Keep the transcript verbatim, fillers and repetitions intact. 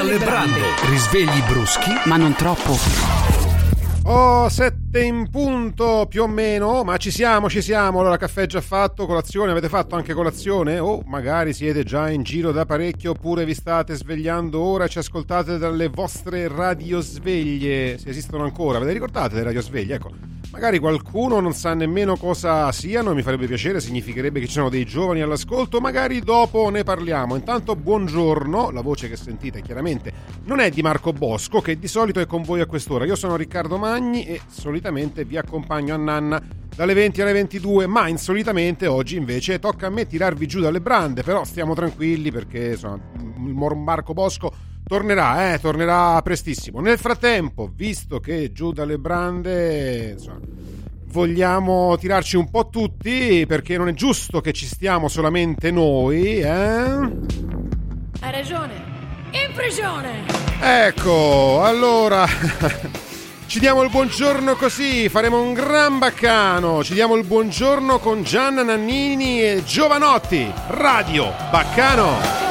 dalle brande. Risvegli bruschi, ma non troppo. Oh, sette in punto più o meno, ma ci siamo, ci siamo. Allora, caffè già fatto, colazione, avete fatto anche colazione? O magari siete già in giro da parecchio, oppure vi state svegliando ora e ci ascoltate dalle vostre radiosveglie, se esistono ancora. Ve le ricordate le radiosveglie? Ecco, magari qualcuno non sa nemmeno cosa siano, mi farebbe piacere, significherebbe che ci sono dei giovani all'ascolto, magari dopo ne parliamo. Intanto buongiorno, la voce che sentite chiaramente non è di Marco Bosco, che di solito è con voi a quest'ora. Io sono Riccardo Magni e solitamente vi accompagno a Nanna dalle venti alle ventidue, ma insolitamente oggi invece tocca a me tirarvi giù dalle brande, però stiamo tranquilli perché insomma il Marco Bosco tornerà, eh, tornerà prestissimo. Nel frattempo, visto che giù dalle brande insomma, vogliamo tirarci un po' tutti, perché non è giusto che ci stiamo solamente noi, eh? Hai ragione, in prigione! Ecco, allora ci diamo il buongiorno così, faremo un gran baccano. Ci diamo il buongiorno con Gianna Nannini e Giovanotti. Radio Baccano.